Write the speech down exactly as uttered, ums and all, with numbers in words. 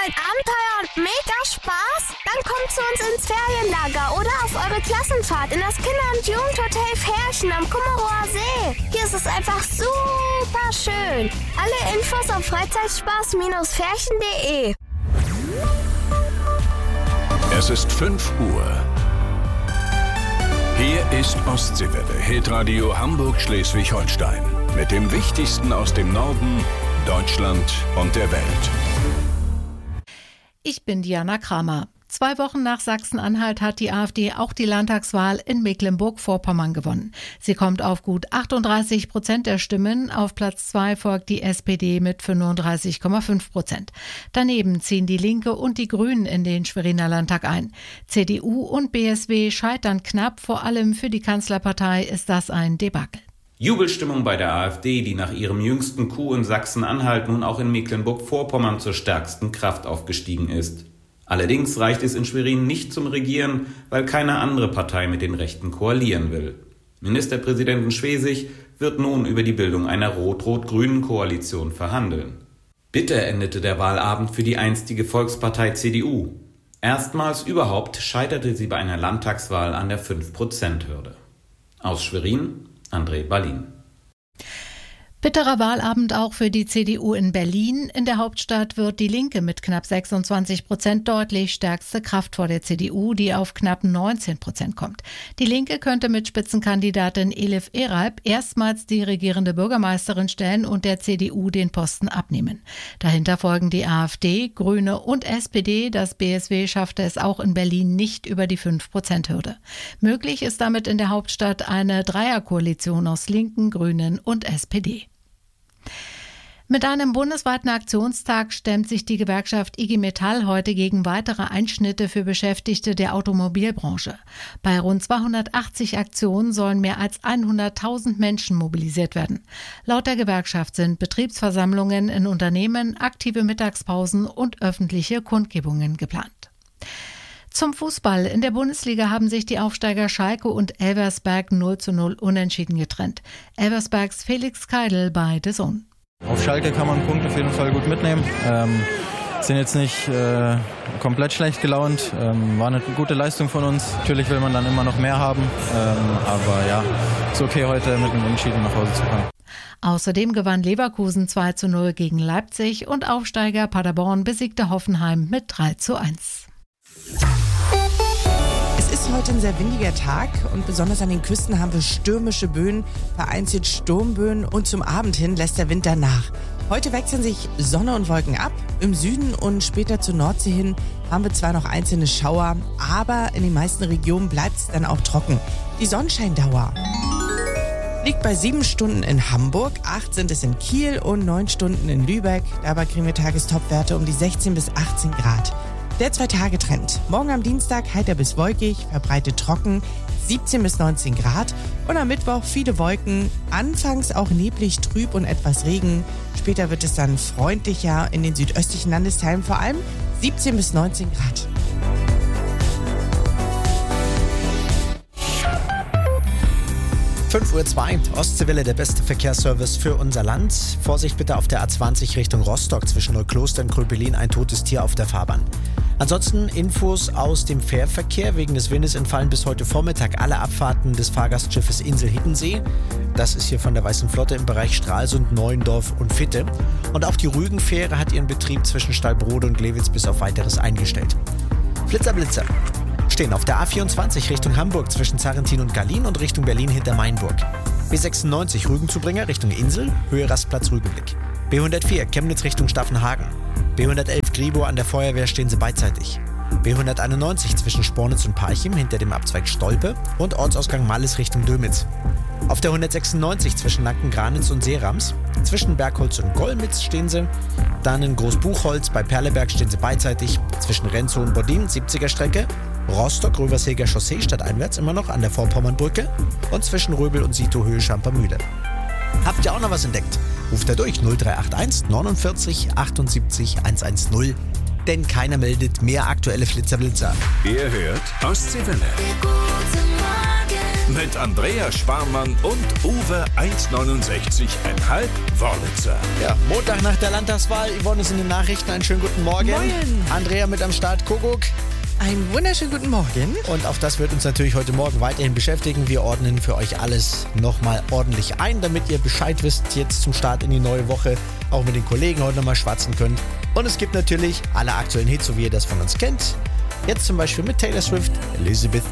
wollt Abenteuer und mega Spaß? Dann kommt zu uns ins Ferienlager oder auf eure Klassenfahrt in das Kinder- und Jugendhotel Ferchen am Kummerower See. Hier ist es einfach super schön. Alle Infos auf Freizeitspaß Ferchen punkt de. Es ist fünf Uhr. Hier ist Ostseewelle, Hitradio Hamburg-Schleswig-Holstein. Mit dem Wichtigsten aus dem Norden, Deutschland und der Welt. Ich bin Diana Kramer. Zwei Wochen nach Sachsen-Anhalt hat die AfD auch die Landtagswahl in Mecklenburg-Vorpommern gewonnen. Sie kommt auf gut achtunddreißig Prozent der Stimmen. Auf Platz zwei folgt die S P D mit fünfunddreißig Komma fünf Prozent. Daneben ziehen die Linke und die Grünen in den Schweriner Landtag ein. C D U und B S W scheitern knapp. Vor allem für die Kanzlerpartei ist das ein Debakel. Jubelstimmung bei der AfD, die nach ihrem jüngsten Coup in Sachsen-Anhalt nun auch in Mecklenburg-Vorpommern zur stärksten Kraft aufgestiegen ist. Allerdings reicht es in Schwerin nicht zum Regieren, weil keine andere Partei mit den Rechten koalieren will. Ministerpräsident Schwesig wird nun über die Bildung einer rot-rot-grünen Koalition verhandeln. Bitter endete der Wahlabend für die einstige Volkspartei C D U. Erstmals überhaupt scheiterte sie bei einer Landtagswahl an der fünf Prozent Hürde. Aus Schwerin, André Ballin. Bitterer Wahlabend auch für die C D U in Berlin. In der Hauptstadt wird die Linke mit knapp sechsundzwanzig Prozent deutlich stärkste Kraft vor der C D U, die auf knapp neunzehn Prozent kommt. Die Linke könnte mit Spitzenkandidatin Elif Eralp erstmals die regierende Bürgermeisterin stellen und der C D U den Posten abnehmen. Dahinter folgen die AfD, Grüne und S P D. Das B S W schaffte es auch in Berlin nicht über die fünf Prozent Hürde. Möglich ist damit in der Hauptstadt eine Dreierkoalition aus Linken, Grünen und S P D. Mit einem bundesweiten Aktionstag stemmt sich die Gewerkschaft I G Metall heute gegen weitere Einschnitte für Beschäftigte der Automobilbranche. Bei rund zweihundertachtzig Aktionen sollen mehr als hunderttausend Menschen mobilisiert werden. Laut der Gewerkschaft sind Betriebsversammlungen in Unternehmen, aktive Mittagspausen und öffentliche Kundgebungen geplant. Zum Fußball. In der Bundesliga haben sich die Aufsteiger Schalke und Elversberg null zu null unentschieden getrennt. Elversbergs Felix Keidel bei D A Z N. Auf Schalke kann man einen Punkt auf jeden Fall gut mitnehmen. Ähm, sind jetzt nicht äh, komplett schlecht gelaunt. Ähm, war eine gute Leistung von uns. Natürlich will man dann immer noch mehr haben. Ähm, aber ja, ist okay, heute mit einem Unentschieden nach Hause zu kommen. Außerdem gewann Leverkusen zwei zu null gegen Leipzig und Aufsteiger Paderborn besiegte Hoffenheim mit drei zu eins. Es ist heute ein sehr windiger Tag und besonders an den Küsten haben wir stürmische Böen, vereinzelt Sturmböen und zum Abend hin lässt der Wind danach. Heute wechseln sich Sonne und Wolken ab. Im Süden und später zur Nordsee hin haben wir zwar noch einzelne Schauer, aber in den meisten Regionen bleibt es dann auch trocken. Die Sonnenscheindauer liegt bei sieben Stunden in Hamburg, acht sind es in Kiel und neun Stunden in Lübeck. Dabei kriegen wir Tagestopwerte um die sechzehn bis achtzehn Grad. Der Zwei-Tage-Trend. Morgen am Dienstag heiter bis wolkig, verbreitet trocken, siebzehn bis neunzehn Grad. Und am Mittwoch viele Wolken, anfangs auch neblig, trüb und etwas Regen. Später wird es dann freundlicher in den südöstlichen Landesteilen, vor allem siebzehn bis neunzehn Grad. fünf Uhr zwei, Ostseewelle, der beste Verkehrsservice für unser Land. Vorsicht bitte auf der A zwanzig Richtung Rostock zwischen Neukloster und Kröpelin, ein totes Tier auf der Fahrbahn. Ansonsten Infos aus dem Fährverkehr. Wegen des Windes entfallen bis heute Vormittag alle Abfahrten des Fahrgastschiffes Insel Hiddensee. Das ist hier von der Weißen Flotte im Bereich Stralsund, Neuendorf und Fitte. Und auch die Rügenfähre hat ihren Betrieb zwischen Stallbrode und Glewitz bis auf Weiteres eingestellt. Flitzer, Blitzer stehen auf der A vierundzwanzig Richtung Hamburg zwischen Zarrentin und Gallien und Richtung Berlin hinter Mainburg. B sechsundneunzig Rügenzubringer Richtung Insel, Höhe Rastplatz Rügenblick. B hundertvier Chemnitz Richtung Staffenhagen. B hundertelf Gribo an der Feuerwehr stehen sie beidseitig. B hunderteinundneunzig zwischen Spornitz und Parchim hinter dem Abzweig Stolpe und Ortsausgang Malles Richtung Dömitz. Auf der hundertsechsundneunzig zwischen Nacken-Granitz und Seerams. Zwischen Bergholz und Golmitz stehen sie. Dann in Großbuchholz bei Perleberg stehen sie beidseitig. Zwischen Renzow und Bodin, siebziger Strecke. Rostock-Röverseger Chaussee stadteinwärts immer noch an der Vorpommernbrücke. Und zwischen Röbel und Sito Höhe Schampermühle. Habt ihr auch noch was entdeckt? Ruft da durch null drei acht eins neunundvierzig achtundsiebzig hundertzehn. Denn keiner meldet mehr aktuelle Flitzerblitzer. Ihr hört Ostseewelle. mit Andrea Sparmann und Uwe eins neunundsechzig Komma fünf Wörlitzer. Ja, Montag nach der Landtagswahl. Yvonne ist in den Nachrichten. Einen schönen guten Morgen. Moin. Andrea mit am Start. Kuckuck. Einen wunderschönen guten Morgen. Und auch das wird uns natürlich heute Morgen weiterhin beschäftigen. Wir ordnen für euch alles nochmal ordentlich ein, damit ihr Bescheid wisst jetzt zum Start in die neue Woche. Auch mit den Kollegen heute nochmal schwatzen könnt. Und es gibt natürlich alle aktuellen Hits, so wie ihr das von uns kennt. Jetzt zum Beispiel mit Taylor Swift, Elizabeth